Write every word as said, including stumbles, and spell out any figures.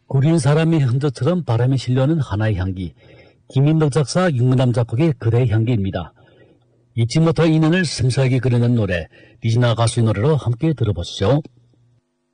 구린 사람의 흔적처럼 바람에 실려오는 하나의 향기, 김인덕 작사, 윤근남 작곡의 그대의 향기입니다. 잊지 못할 인연을 섬세하게 그려낸 노래, 리지나 가수의 노래로 함께 들어보시죠.